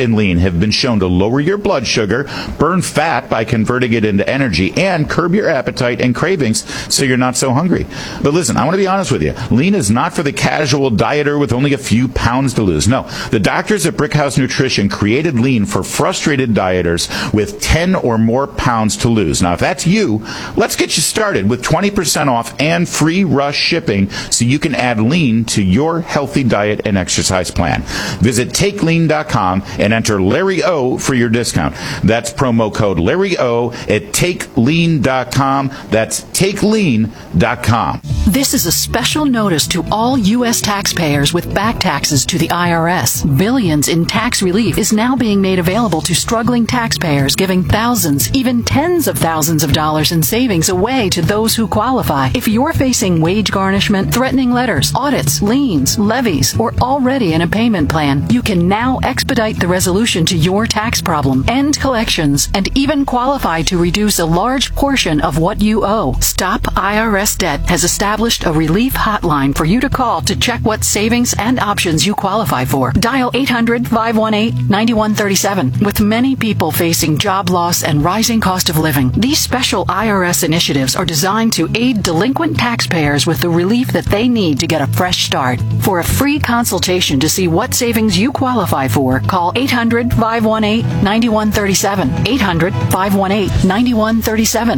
and lean have been shown to lower your blood sugar, burn fat by converting it into energy, and curb your appetite and cravings so you're not so hungry. But listen, I want to be honest with you. Lean is not for the casual dieter with only a few pounds to lose. No, the doctors at Brickhouse Nutrition created Lean for frustrated dieters with 10 or more pounds to lose. Now, if that's you, let's get you started with 20% off and free rush shipping so you can add Lean to your healthy diet and exercise plan. Visit TakeLean.com and enter Larry O for your discount. That's promo code Larry O at TakeLean.com. That's TakeLean.com. This is a special notice to all U.S. taxpayers with back taxes to the IRS. Billions in tax relief is now being made available to struggling taxpayers, giving thousands, even tens of thousands of dollars in savings away to those who qualify. If you're facing wage garnishment, threatening letters, audits, liens, levies, or already in a payment plan, you can now expedite the resolution to your tax problem, end collections, and even qualify to reduce a large portion of what you owe. Stop IRS Debt has established a relief hotline for you to call to check what savings and options you qualify for. Dial 800-518-9137. With many people facing job loss and rising cost of living, these special IRS initiatives are designed to aid delinquent taxpayers with the relief that they need to get a fresh start. For a free consultation to see what savings you qualify for, call 800-518-9137. 800-518-9137.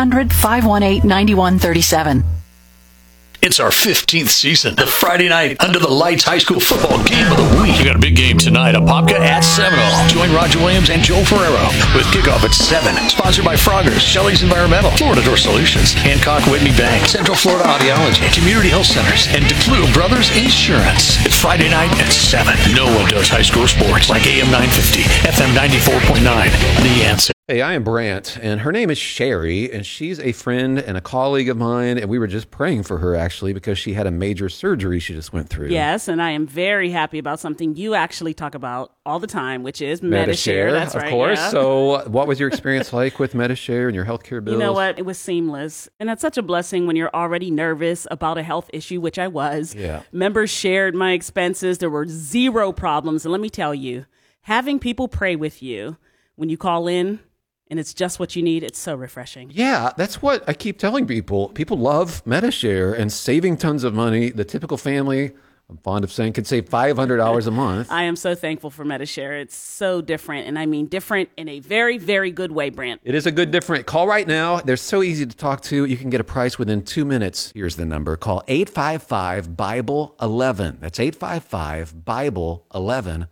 800-518-9137. It's our 15th season. The Friday night Under the Lights High School Football Game of the Week. We got a big game tonight. Apopka at Seminole. Join Roger Williams and Joe Ferrero with kickoff at 7. Sponsored by Froggers, Shelley's Environmental, Florida Door Solutions, Hancock Whitney Bank, Central Florida Audiology, Community Health Centers, and DeClue Brothers Insurance. It's Friday night at 7. No one does high school sports like AM 950, FM 94.9. The Answer. Hey, I am Brant, and her name is Sherry, and she's a friend and a colleague of mine, and we were just praying for her, actually, because she had a major surgery she just went through. Yes, and I am very happy about something you actually talk about all the time, which is Medi-Share. That's right. Of course. Yeah. So what was your experience like with Medi-Share and your healthcare bills? You know what? It was seamless, and that's such a blessing when you're already nervous about a health issue, which I was. Yeah. Members shared my expenses. There were zero problems, and let me tell you, having people pray with you when you call in, and it's just what you need, it's so refreshing. Yeah, that's what I keep telling people. People love Medi-Share and saving tons of money. The typical family, I'm fond of saying, could save $500 a month. I am so thankful for Medi-Share. It's so different, and I mean different in a very, very good way, Brant. It is a good different. Call right now. They're so easy to talk to. You can get a price within 2 minutes. Here's the number. Call 855-BIBLE-11. That's 855-BIBLE-11.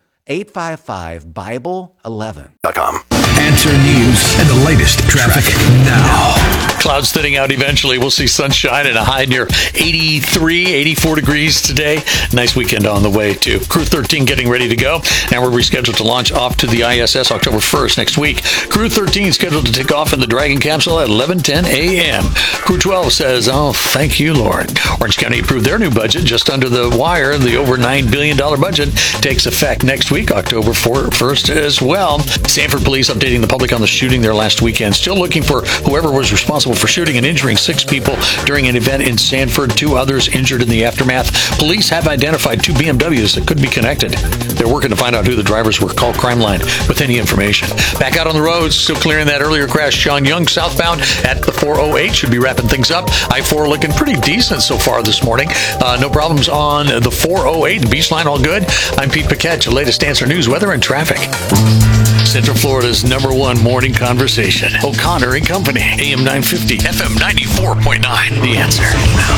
855-BIBLE-11.com. Answer News and the latest traffic now. Clouds thinning out eventually. We'll see sunshine and a high near 83, 84 degrees today. Nice weekend on the way, too. Crew 13 getting ready to go. Now we're rescheduled to launch off to the ISS October 1st next week. Crew 13 scheduled to take off in the Dragon capsule at 11:10 a.m. Crew 12 says, oh, thank you, Lord. Orange County approved their new budget just under the wire. The over $9 billion budget takes effect next week, October 1st as well. Sanford police updating the public on the shooting there last weekend. Still looking for whoever was responsible for shooting and injuring 6 people during an event in Sanford. 2 others injured in the aftermath. Police have identified 2 BMWs that could be connected. They're working to find out who the drivers were. Call Crime Line with any information. Back out on the roads, still clearing that earlier crash. Sean Young southbound at the 408 should be wrapping things up. I-4 looking pretty decent so far this morning. No problems on the 408. The Beach Line all good. I'm Pete Paquette, your latest Answer News, weather, and traffic. Central Florida's #1 morning conversation. O'Connor and Company, AM 950, FM 94.9. The Answer.